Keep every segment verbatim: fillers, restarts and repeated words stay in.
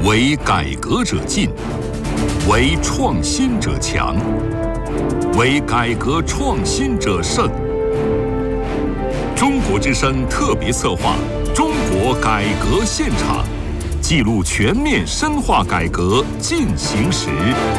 为改革者进，为创新者强，为改革创新者胜。中国之声特别策划《中国改革现场》，记录全面深化改革进行时。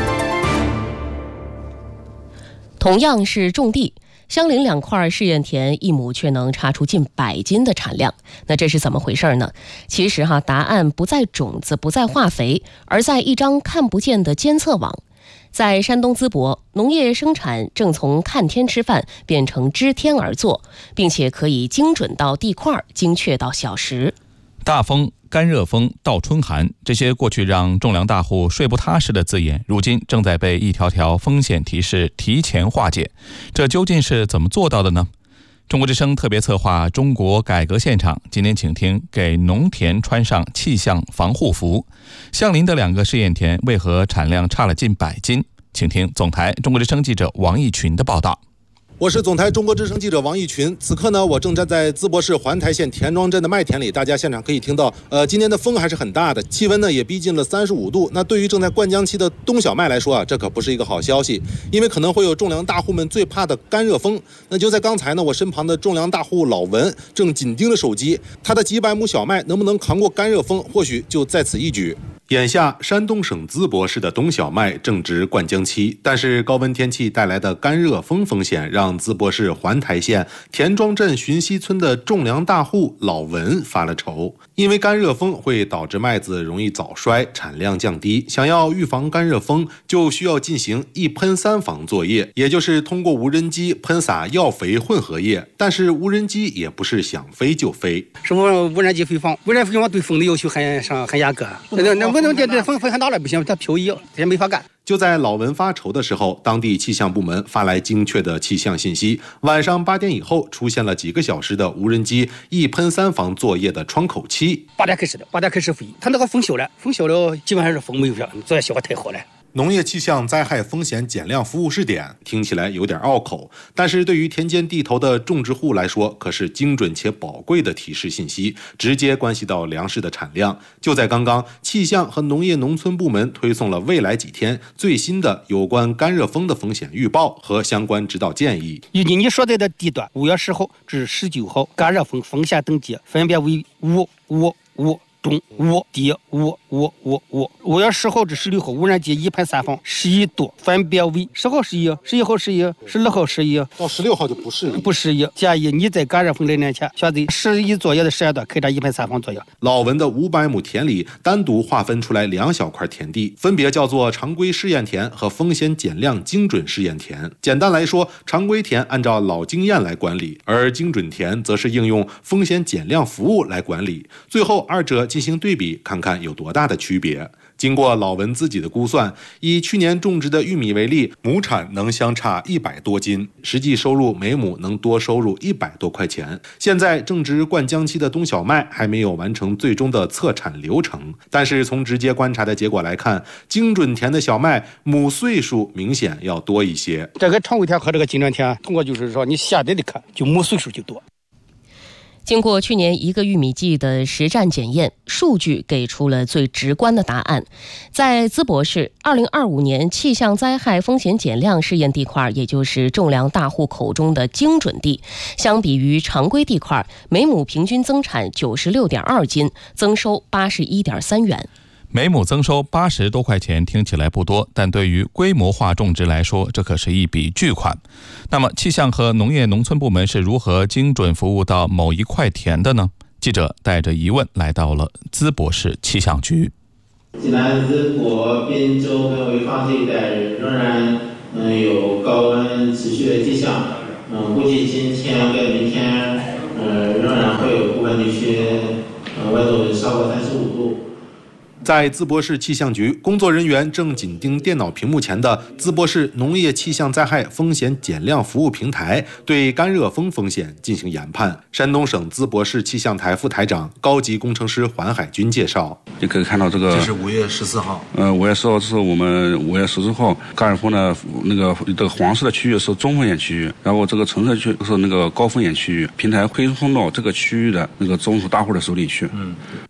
同样是种地，相邻两块试验田，一亩却能差出近百斤的产量。那这是怎么回事呢？其实哈，答案不在种子，不在化肥，而在一张看不见的监测网。在山东淄博，农业生产正从看天吃饭变成知天而作，并且可以精准到地块，精确到小时。 大风、干热风、倒春寒，这些过去让种粮大户睡不踏实的字眼，如今正在被一条条风险提示提前化解。这究竟是怎么做到的呢？中国之声特别策划《中国改革现场》，今天请听给农田穿上气象防护服。相邻的两个试验田为何产量差了近百斤？请听总台中国之声记者王义群的报道。 我是总台中国之声记者王义群。此刻呢，我正站在淄博市环台县田庄镇的麦田里，大家现场可以听到，呃，今天的风还是很大的，气温呢也逼近了三十五度。那对于正在灌浆期的冬小麦来说啊，这可不是一个好消息，因为可能会有种粮大户们最怕的干热风。那就在刚才呢，我身旁的种粮大户老文正紧盯着手机，他的几百亩小麦能不能扛过干热风，或许就在此一举。眼下，山东省淄博市的冬小麦正值灌浆期，但是高温天气带来的干热风风险，让淄博市环台县田庄镇寻溪村的种粮大户老文发了愁。因为干热风会导致麦子容易早衰，产量降低。想要预防干热风，就需要进行一喷三防作业，也就是通过无人机喷洒药肥混合液。但是无人机也不是想飞就飞， 是无无人机飞放，无人机飞放对风的要求很上很严格。那那那这这风风很大了不行，它漂移，这也没法干。 就在老文发愁的时候，当地气象部门发来精确的气象信息。晚上八点以后，出现了几个小时的无人机一喷三防作业的窗口期。 八点开始的，八点开始飞，它那个风小了，风小了，基本上是风没有了，作业效果太好了。 农业气象灾害风险减量服务试点听起来有点拗口，但是对于田间地头的种植户来说，可是精准且宝贵的提示信息，直接关系到粮食的产量。就在刚刚，气象和农业农村部门推送了未来几天最新的有关干热风的风险预报和相关指导建议。 以及你所在的地段，五月十号至十九号，干热风风险等级分别为五、五、五。中五低五五五五，五月十号至十六号，无人机一喷三防十一度，分别为十号十一，十一号十一，十二号十一， 到十六号就不适宜。 不适宜，建议你在干热风来临前，选择适宜作业的时间段开展一喷三防作业。 老文的五百亩田里单独划分出来两小块田地，分别叫做常规试验田和风险减量精准试验田。简单来说，常规田按照老经验来管理，而精准田则是应用风险减量服务来管理。最后二者进行对比，看看有多大的区别。经过老文自己的估算，以去年种植的玉米为例，亩产能相差一百多斤，实际收入每亩能多收入一百多块钱。现在正值灌浆期的冬小麦还没有完成最终的测产流程，但是从直接观察的结果来看，精准田的小麦亩岁数明显要多一些。 这个常规田和这个精准田，通过就是说你现在的看，就亩岁数就多。 经过去年一个玉米季的实战检验，数据给出了最直观的答案。在淄博市二零二五年气象灾害风险减量试验地块，也就是种粮大户口中的精准地，相比于常规地块，每亩平均增产九十六点二斤，增收八十一点三元。 每亩增收八十多块钱听起来不多，但对于规模化种植来说，这可是一笔巨款。那么气象和农业农村部门是如何精准服务到某一块田的呢？记者带着疑问来到了淄博市气象局。 济南、淄博、滨州、北潍坊这一带仍然嗯有高温持续的迹象，嗯，估计今天跟明天嗯仍然会有部分地区嗯温度超过三十五度。 在淄博市气象局，工作人员正紧盯电脑屏幕前的淄博市农业气象灾害风险减量服务平台，对干热风风险进行研判。山东省淄博市气象台副台长、高级工程师黄海军介绍： 就可以看到这个， 这是五月十四号。 呃，五月十号是我们五月十四号干热风的那个这个黄色的区域是中风险区域，然后这个橙色区是那个高风险区域。平台推送到这个区域的那个中途大户的手里去。 嗯。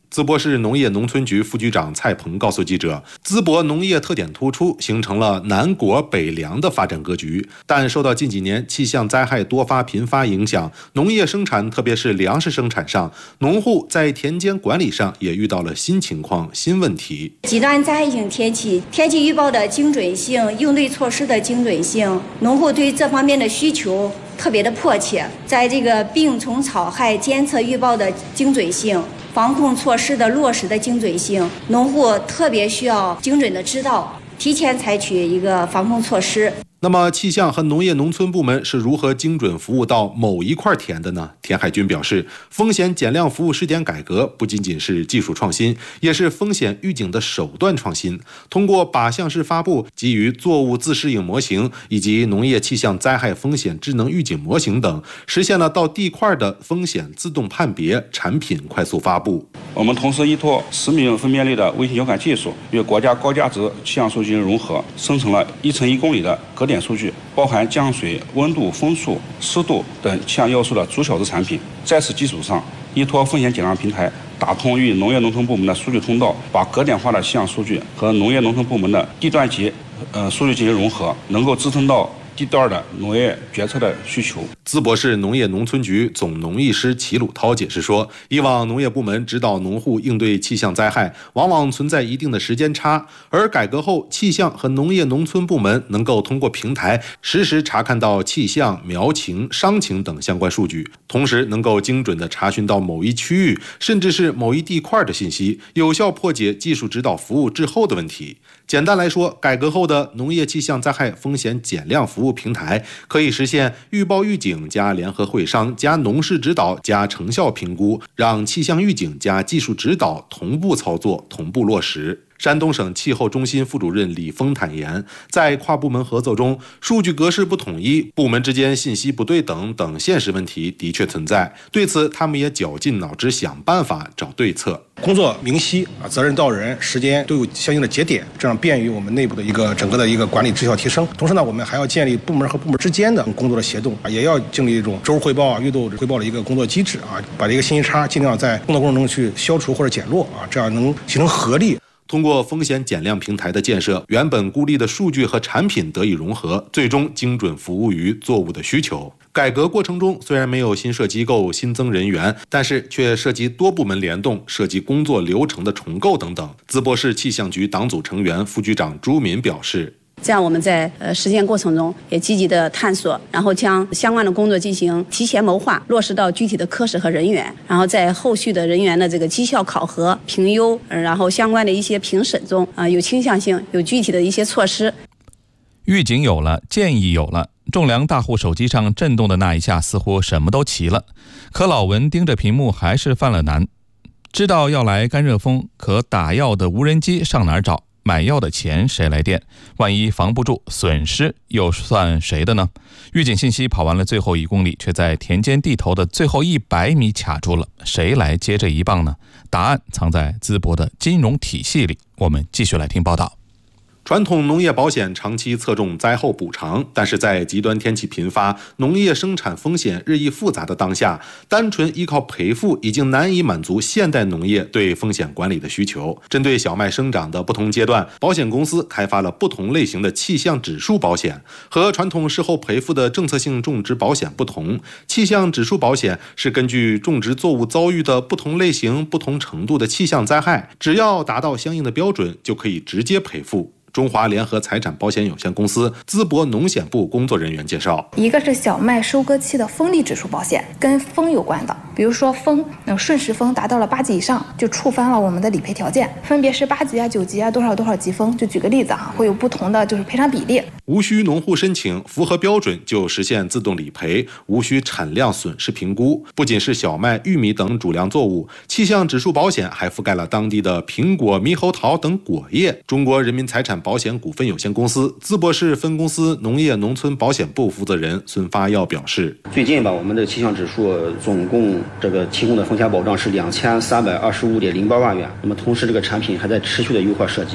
淄博市农业农村局副局长蔡鹏告诉记者，淄博农业特点突出，形成了南果北粮的发展格局。但受到近几年气象灾害多发频发影响，农业生产特别是粮食生产上，农户在田间管理上也遇到了新情况、新问题。 极端灾害性天气、天气预报的精准性、应对措施的精准性，农户对这方面的需求特别的迫切。在这个病虫草害监测预报的精准性、防控措施的落实的精准性，农户特别需要精准的知道，提前采取一个防控措施。 那么气象和农业农村部门是如何精准服务到某一块田的呢？田海军表示，风险减量服务试点改革不仅仅是技术创新，也是风险预警的手段创新。通过靶向式发布、基于作物自适应模型以及农业气象灾害风险智能预警模型等，实现了到地块的风险自动判别、产品快速发布。 我们同时依托十米分辨率的卫星遥感技术，与国家高价值气象数据融合，生成了一乘一公里的格点数据，包含降水、温度、风速、湿度等气象要素的逐小时产品。在此基础上，依托风险减量平台，打通与农业农村部门的数据通道，把格点化的气象数据和农业农村部门的地段级呃数据进行融合，能够支撑到地段的农业决策的需求。 淄博市农业农村局总农艺师齐鲁涛解释说，以往农业部门指导农户应对气象灾害，往往存在一定的时间差，而改革后，气象和农业农村部门能够通过平台实时查看到气象、苗情、伤情等相关数据，同时能够精准地查询到某一区域甚至是某一地块的信息，有效破解技术指导服务滞后的问题。简单来说，改革后的农业气象灾害风险减量服务平台可以实现预报预警加联合会商加农事指导加成效评估，让气象预警加技术指导同步操作、同步落实。山东省气候中心副主任李峰坦言，在跨部门合作中，数据格式不统一、部门之间信息不对等等现实问题的确存在。对此，他们也绞尽脑汁想办法找对策。 工作明晰啊，责任到人，时间都有相应的节点，这样便于我们内部的一个整个的一个管理质效提升。同时呢，我们还要建立部门和部门之间的工作的协同啊，也要建立一种周汇报啊、月度汇报的一个工作机制啊，把这个信息差尽量在工作过程中去消除或者减弱啊，这样能形成合力。 通过风险减量平台的建设，原本孤立的数据和产品得以融合，最终精准服务于作物的需求。改革过程中虽然没有新设机构、新增人员，但是却涉及多部门联动，涉及工作流程的重构等等。淄博市气象局党组成员、副局长朱敏表示， 这样我们在呃实践过程中也积极的探索，然后将相关的工作进行提前谋划，落实到具体的科室和人员，然后在后续的人员的这个绩效考核、评优，呃、然后相关的一些评审中啊、呃、有倾向性、有具体的一些措施。 预警有了，建议有了，种粮大户手机上震动的那一下似乎什么都齐了，可老文盯着屏幕还是犯了难。知道要来干热风，可打药的无人机上哪儿找？买药的钱谁来垫？万一防不住，损失又算谁的呢？预警信息跑完了最后一公里，却在田间地头的最后一百米卡住了，谁来接这一棒呢？答案藏在淄博的金融体系里。我们继续来听报道。 传统农业保险长期侧重灾后补偿，但是在极端天气频发、农业生产风险日益复杂的当下，单纯依靠赔付已经难以满足现代农业对风险管理的需求。针对小麦生长的不同阶段，保险公司开发了不同类型的气象指数保险。和传统事后赔付的政策性种植保险不同，气象指数保险是根据种植作物遭遇的不同类型、不同程度的气象灾害，只要达到相应的标准，就可以直接赔付。中华联合财产保险有限公司淄博农险部工作人员介绍， 一个是小麦收割期的风力指数保险，跟风有关的，比如说风，那顺时风达到了八级以上，就触发了我们的理赔条件，分别是八级啊、九级啊、多少多少级风，就举个例子啊，会有不同的就是赔偿比例。 无需农户申请，符合标准就实现自动理赔，无需产量损失评估。不仅是小麦、玉米等主粮作物，气象指数保险还覆盖了当地的苹果、猕猴桃等果业。中国人民财产保险股份有限公司淄博市分公司农业农村保险部负责人孙发耀表示， 最近吧，我们的气象指数总共这个提供的风险保障是两千三百二十五点零八万元。那么同时，这个产品还在持续的优化设计。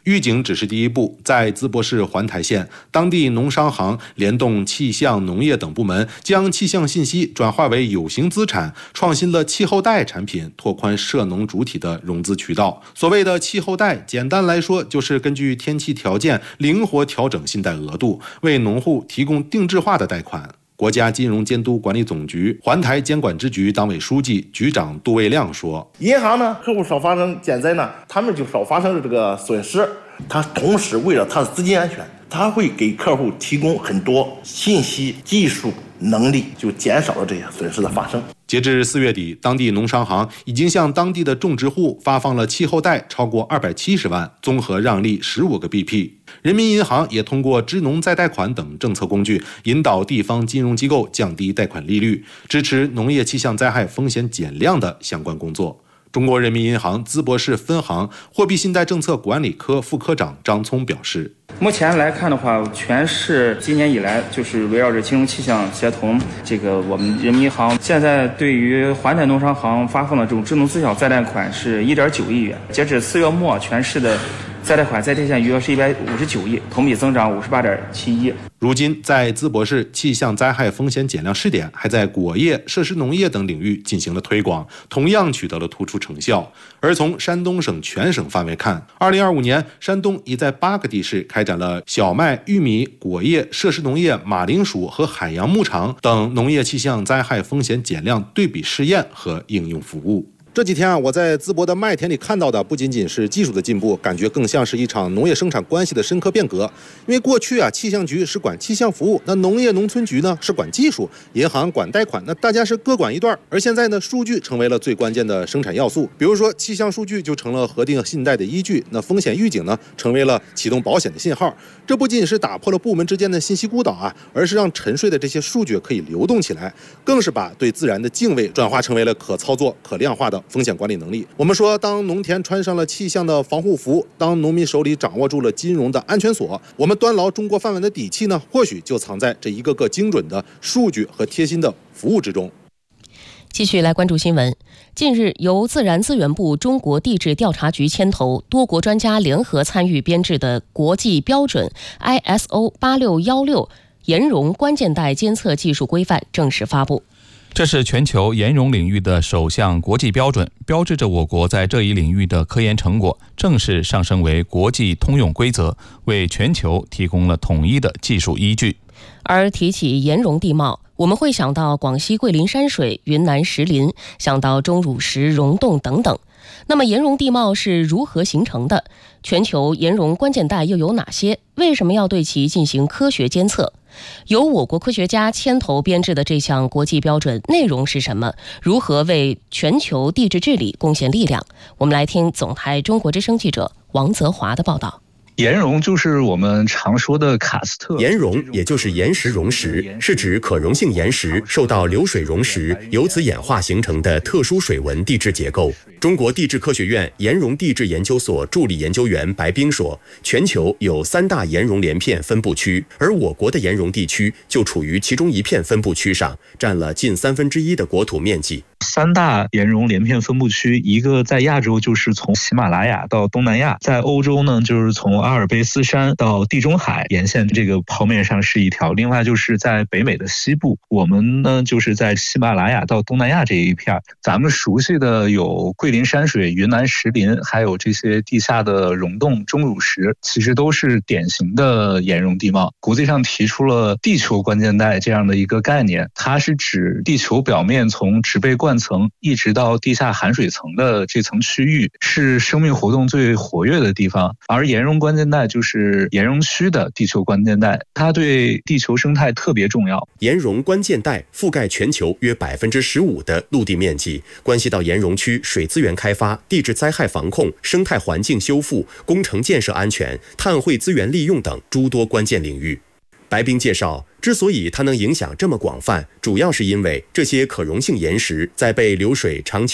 预警只是第一步，在淄博市环台县，当地农商行联动气象、农业等部门，将气象信息转化为有形资产，创新了气候贷产品，拓宽涉农主体的融资渠道。所谓的气候贷，简单来说就是根据天气条件灵活调整信贷额度，为农户提供定制化的贷款。国家金融监督管理总局环台监管支局党委书记、局长杜卫亮说：“ 银行呢，客户少发生减灾呢，他们就少发生这个损失。他同时为了他的资金安全，他会给客户提供很多信息、技术能力，就减少了这些损失的发生。” 截至四月底，当地农商行已经向当地的种植户发放了气候贷超过二百七十万，综合让利十五个 B P。人民银行也通过支农再贷款等政策工具，引导地方金融机构降低贷款利率，支持农业气象灾害风险减量的相关工作。中国人民银行淄博市分行货币信贷政策管理科副科长张聪表示， 目前来看的话，全市今年以来就是围绕着金融气象协同，这个我们人民银行现在对于环台农商行发放的这种支农自小再贷款是 一点九亿元，截止四月末，全市的再贷款在贴现余额是一百五十九亿，同比增长五十八点七一。 如今，在淄博市气象灾害风险减量试点还在果业、设施农业等领域进行了推广，同样取得了突出成效。而从山东省全省范围看，二零二五年，山东已在八个地市开展了小麦、玉米、果业、设施农业、马铃薯和海洋牧场等农业气象灾害风险减量对比试验和应用服务。这几天啊，我在淄博的麦田里看到的不仅仅是技术的进步，感觉更像是一场农业生产关系的深刻变革。因为过去啊，气象局是管气象服务，那农业农村局呢是管技术，银行管贷款，那大家是各管一段。而现在呢，数据成为了最关键的生产要素。比如说，气象数据就成了核定信贷的依据，那风险预警呢，成为了启动保险的信号。这不仅是打破了部门之间的信息孤岛啊，而是让沉睡的这些数据可以流动起来，更是把对自然的敬畏转化成为了可操作、可量化的风险管理能力。我们说，当农田穿上了气象的防护服，当农民手里掌握住了金融的安全锁，我们端牢中国饭碗的底气呢，或许就藏在这一个个精准的数据和贴心的服务之中。 继续来关注新闻。近日，由自然资源部、中国地质调查局牵头，多国专家联合参与编制的国际标准 I S O 八六一六岩溶关键带监测技术规范正式发布。 这是全球岩溶领域的首项国际标准，标志着我国在这一领域的科研成果正式上升为国际通用规则，为全球提供了统一的技术依据。 而提起岩溶地貌，我们会想到广西桂林山水、云南石林，想到钟乳石溶洞等等。那么岩溶地貌是如何形成的？全球岩溶关键带又有哪些？为什么要对其进行科学监测？由我国科学家牵头编制的这项国际标准内容是什么？如何为全球地质治理贡献力量？我们来听总台中国之声记者王泽华的报道。 岩溶就是我们常说的喀斯特。 岩溶也就是岩石溶蚀，是指可溶性岩石受到流水溶蚀，由此演化形成的特殊水纹地质结构。中国地质科学院岩溶地质研究所助理研究员白冰说，全球有三大岩溶连片分布区，而我国的岩溶地区就处于其中一片分布区上，占了近三分之一的国土面积。 三大岩溶连片分布区，一个在亚洲就是从喜马拉雅到东南亚，在欧洲呢就是从阿尔卑斯山到地中海沿线这个剖面上是一条，另外就是在北美的西部，我们呢就是在喜马拉雅到东南亚这一片。咱们熟悉的有桂林山水、云南石林，还有这些地下的溶洞、钟乳石，其实都是典型的岩溶地貌。国际上提出了地球关键带这样的一个概念，它是指地球表面从植被冠层一直到地下含水层的这层区域是生命活动最活跃的地方，而岩溶关键带就是岩溶区的地球关键带，它对地球生态特别重要。 岩溶关键带覆盖全球约百分之十五的陆地面积，关系到岩溶区水资源开发、地质灾害防控、生态环境修复、工程建设安全、碳汇资源利用等诸多关键领域。白冰介绍，之所以它能影响这么广泛，主要是因为这些可溶性岩石在被流水长期